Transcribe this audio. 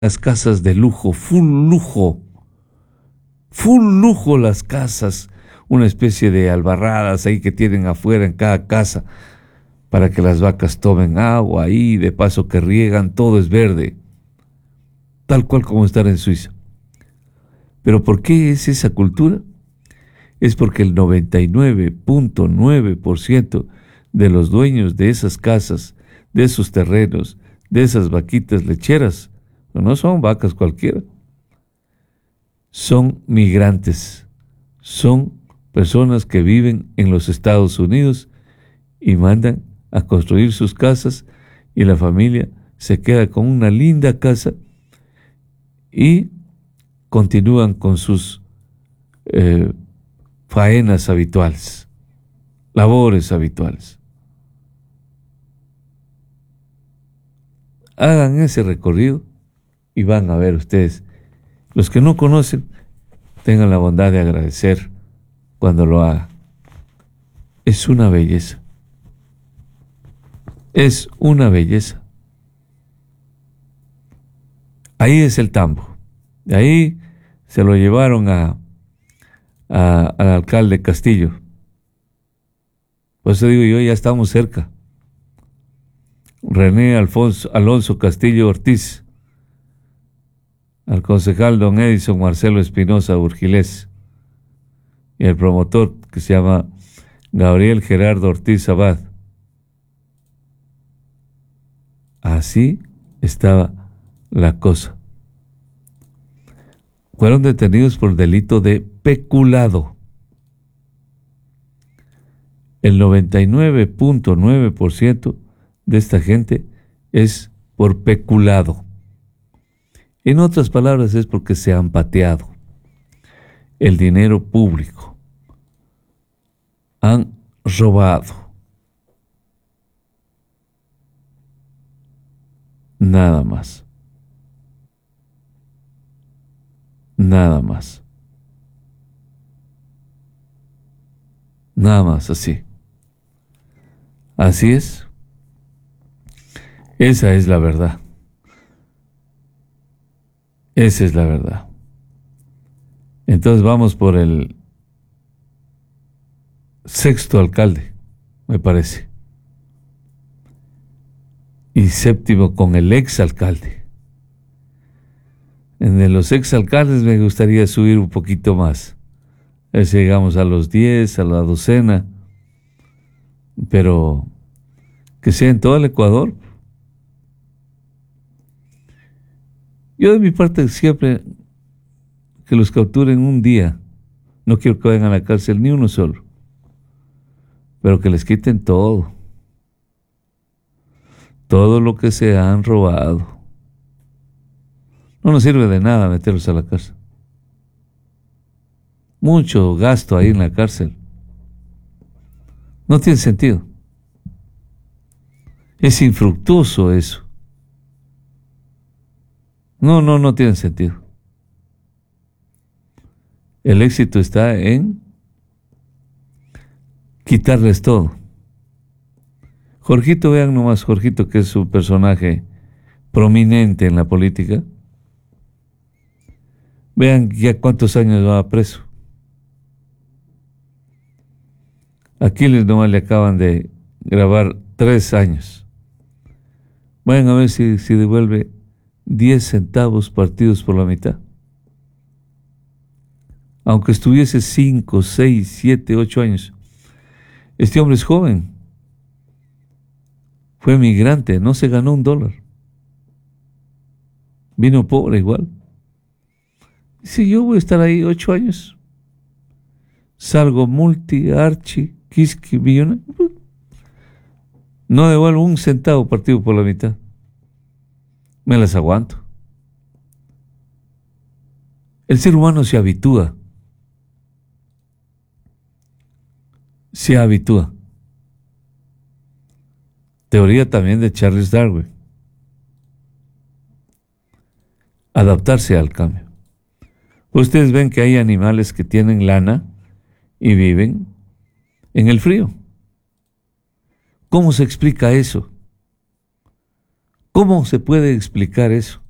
las casas de lujo, full lujo las casas, una especie de albarradas ahí que tienen afuera en cada casa para que las vacas tomen agua ahí, de paso que riegan, todo es verde, tal cual como estar en Suiza. ¿Pero por qué es esa cultura? Es porque el 99.9% de los dueños de esas casas, de esos terrenos, de esas vaquitas lecheras, no son vacas cualquiera, son migrantes, son personas que viven en los Estados Unidos y mandan a construir sus casas y la familia se queda con una linda casa y continúan con sus faenas habituales, labores habituales. Hagan ese recorrido y van a ver ustedes. Los que no conocen, tengan la bondad de agradecer cuando lo hagan. Es una belleza. Es una belleza. Ahí es el tambo. De ahí se lo llevaron al alcalde Castillo. Por eso digo yo, ya estamos cerca. René Alonso Castillo Ortiz, al concejal don Edison Marcelo Espinosa Urgilés y el promotor que se llama Gabriel Gerardo Ortiz Abad. Así estaba la cosa. Fueron detenidos por delito de peculado. El 99.9% de esta gente es por peculado. En otras palabras, es porque se han pateado el dinero público. Han robado. Nada más. Nada más. Nada más así. Así es. Esa es la verdad. Esa es la verdad. Entonces vamos por el sexto alcalde, me parece. Y séptimo con el exalcalde. En de los exalcaldes me gustaría subir un poquito más. A ver si llegamos a los 10, a la docena. Pero que sea en todo el Ecuador. Yo de mi parte siempre que los capturen un día. No quiero que vayan a la cárcel ni uno solo. Pero que les quiten todo. Todo lo que se han robado. No nos sirve de nada meterlos a la cárcel. Mucho gasto ahí en la cárcel. No tiene sentido. Es infructuoso eso. No tiene sentido. El éxito está en quitarles todo. Jorgito, vean nomás, Jorgito, que es un personaje prominente en la política. Vean ya cuántos años va preso. Aquiles nomás le acaban de grabar 3 años. Vayan a ver si devuelve 10 centavos partidos por la mitad. Aunque estuviese 5, 6, 7, 8 años. Este hombre es joven. Fue migrante, no se ganó $1. Vino pobre igual. Si yo voy a estar ahí 8 años, salgo archi, quisqui, millonario, no devuelvo 1 centavo partido por la mitad. Me las aguanto. El ser humano se habitúa. Se habitúa. Teoría también de Charles Darwin. Adaptarse al cambio. Ustedes ven que hay animales que tienen lana y viven en el frío. ¿Cómo se explica eso? ¿Cómo se puede explicar eso?